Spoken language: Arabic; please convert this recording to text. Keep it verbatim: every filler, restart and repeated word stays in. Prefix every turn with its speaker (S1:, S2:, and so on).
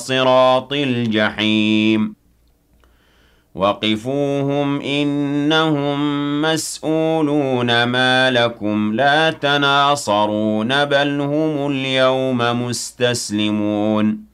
S1: صراط الجحيم وقفوهم إنهم مسئولون ما لكم لا تناصرون بل هم اليوم مستسلمون